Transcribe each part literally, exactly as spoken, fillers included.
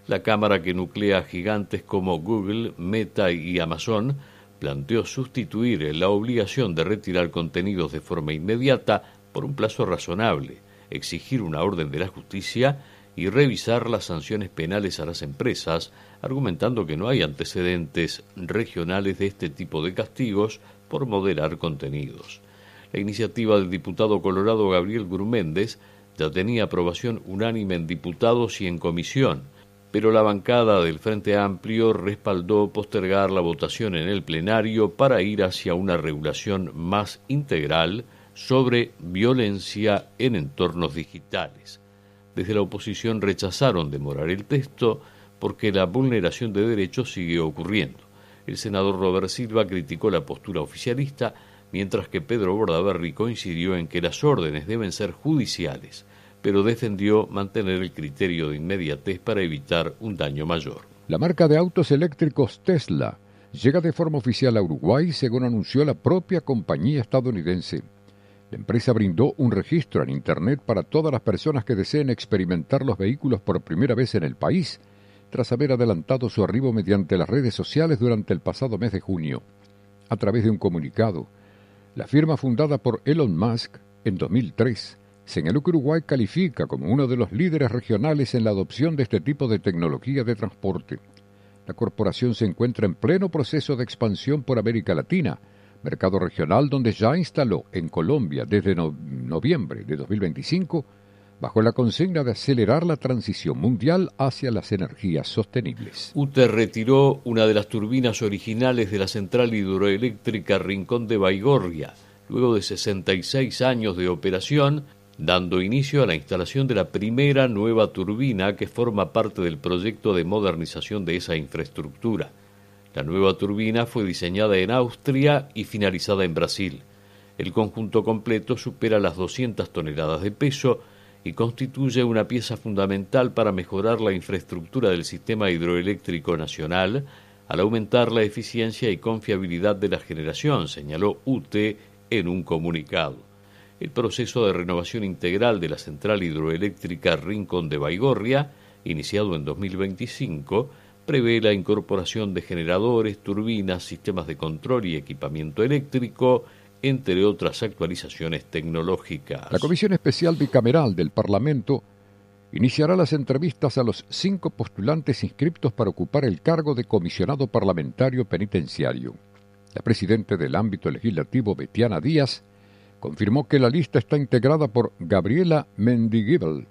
La cámara, que nuclea gigantes como Google, Meta y Amazon, planteó sustituir la obligación de retirar contenidos de forma inmediata por un plazo razonable, exigir una orden de la justicia y revisar las sanciones penales a las empresas, argumentando que no hay antecedentes regionales de este tipo de castigos por moderar contenidos. La iniciativa del diputado colorado Gabriel Gurméndez ya tenía aprobación unánime en diputados y en comisión, pero la bancada del Frente Amplio respaldó postergar la votación en el plenario para ir hacia una regulación más integral sobre violencia en entornos digitales. Desde la oposición rechazaron demorar el texto porque la vulneración de derechos sigue ocurriendo. El senador Robert Silva criticó la postura oficialista, mientras que Pedro Bordaberry coincidió en que las órdenes deben ser judiciales, pero defendió mantener el criterio de inmediatez para evitar un daño mayor. La marca de autos eléctricos Tesla llega de forma oficial a Uruguay, según anunció la propia compañía estadounidense. La empresa brindó un registro en Internet para todas las personas que deseen experimentar los vehículos por primera vez en el país, tras haber adelantado su arribo mediante las redes sociales durante el pasado mes de junio. A través de un comunicado, la firma fundada por Elon Musk en dos mil tres señaló que Uruguay califica como uno de los líderes regionales en la adopción de este tipo de tecnología de transporte. La corporación se encuentra en pleno proceso de expansión por América Latina, mercado regional donde ya instaló en Colombia desde no- noviembre de dos mil veinticinco, bajo la consigna de acelerar la transición mundial hacia las energías sostenibles. U T E retiró una de las turbinas originales de la central hidroeléctrica Rincón de Baigorria, luego de sesenta y seis años de operación, dando inicio a la instalación de la primera nueva turbina que forma parte del proyecto de modernización de esa infraestructura. La nueva turbina fue diseñada en Austria y finalizada en Brasil. El conjunto completo supera las doscientas toneladas de peso y constituye una pieza fundamental para mejorar la infraestructura del sistema hidroeléctrico nacional al aumentar la eficiencia y confiabilidad de la generación, señaló U T E en un comunicado. El proceso de renovación integral de la central hidroeléctrica Rincón de Baigorria, iniciado en dos mil veinticinco, prevé la incorporación de generadores, turbinas, sistemas de control y equipamiento eléctrico, entre otras actualizaciones tecnológicas. La Comisión Especial Bicameral del Parlamento iniciará las entrevistas a los cinco postulantes inscriptos para ocupar el cargo de comisionado parlamentario penitenciario. La presidenta del ámbito legislativo, Betiana Díaz, confirmó que la lista está integrada por Gabriela Mendiguibel,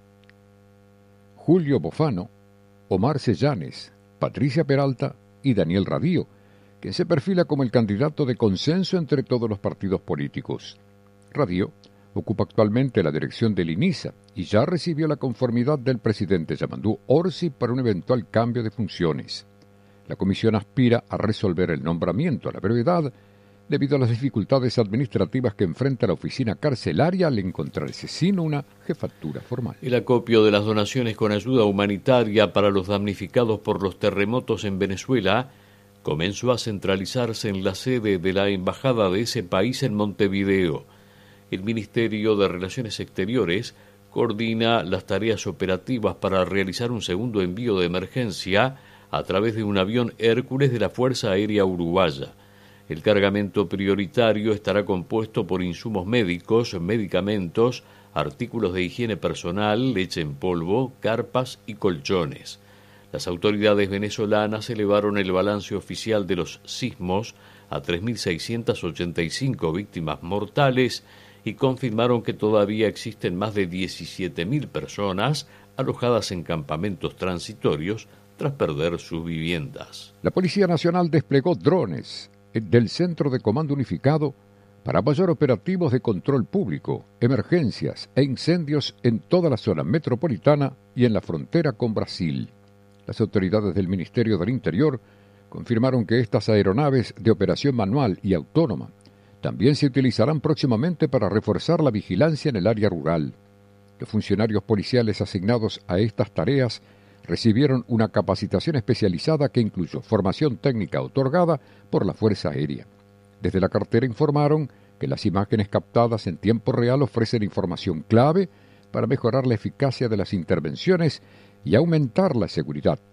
Julio Bofano, Omar Sellanes, Patricia Peralta y Daniel Radío, quien se perfila como el candidato de consenso entre todos los partidos políticos. Radío ocupa actualmente la dirección del INISA y ya recibió la conformidad del presidente Yamandú Orsi para un eventual cambio de funciones. La comisión aspira a resolver el nombramiento a la brevedad debido a las dificultades administrativas que enfrenta la oficina carcelaria al encontrarse sin una jefatura formal. El acopio de las donaciones con ayuda humanitaria para los damnificados por los terremotos en Venezuela comenzó a centralizarse en la sede de la embajada de ese país en Montevideo. El Ministerio de Relaciones Exteriores coordina las tareas operativas para realizar un segundo envío de emergencia a través de un avión Hércules de la Fuerza Aérea Uruguaya. El cargamento prioritario estará compuesto por insumos médicos, medicamentos, artículos de higiene personal, leche en polvo, carpas y colchones. Las autoridades venezolanas elevaron el balance oficial de los sismos a tres mil seiscientas ochenta y cinco víctimas mortales y confirmaron que todavía existen más de diecisiete mil personas alojadas en campamentos transitorios tras perder sus viviendas. La Policía Nacional desplegó drones del Centro de Comando Unificado para apoyar operativos de control público, emergencias e incendios en toda la zona metropolitana y en la frontera con Brasil. Las autoridades del Ministerio del Interior confirmaron que estas aeronaves de operación manual y autónoma también se utilizarán próximamente para reforzar la vigilancia en el área rural. Los funcionarios policiales asignados a estas tareas recibieron una capacitación especializada que incluyó formación técnica otorgada por la Fuerza Aérea. Desde la cartera informaron que las imágenes captadas en tiempo real ofrecen información clave para mejorar la eficacia de las intervenciones y aumentar la seguridad